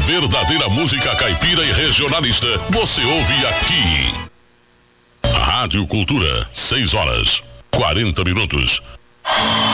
verdadeira música caipira e regionalista, você ouve aqui. Rádio Cultura, 6 horas, 40 minutos.